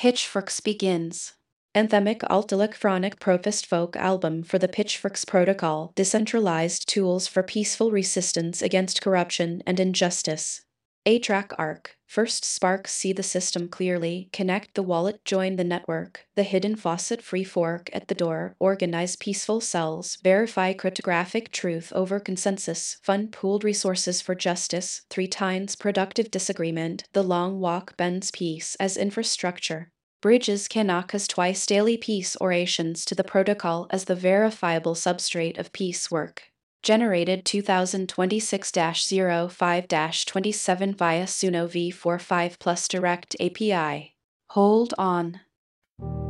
Pitchforks begins. Anthemic alt-electronic protest folk album for the Pitchforks Protocol, decentralized tools for peaceful resistance against corruption and injustice. A-Track Arc. First sparks see the system clearly, connect the wallet, join the network, the hidden faucet free fork at the door, organize peaceful cells, verify cryptographic truth over consensus, fund pooled resources for justice, 3 times productive disagreement, the long walk bends peace as infrastructure. Bridges Kanaka's twice daily peace orations to the protocol as the verifiable substrate of peace work. Generated 2026-05-27 via Suno v45 plus Direct API. Hold on.